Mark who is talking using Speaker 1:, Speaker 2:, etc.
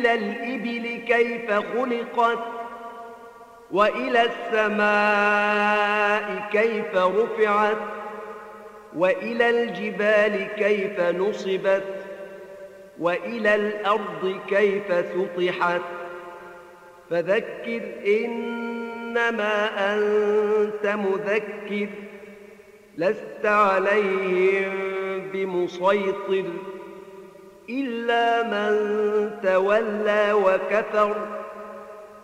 Speaker 1: إلى الإبل كيف خلقت وإلى السماء كيف رفعت وإلى الجبال كيف نصبت وإلى الأرض كيف سطحت فذكر إنما أنت مذكر لست عليهم بمسيطر إلا من تولى وكفر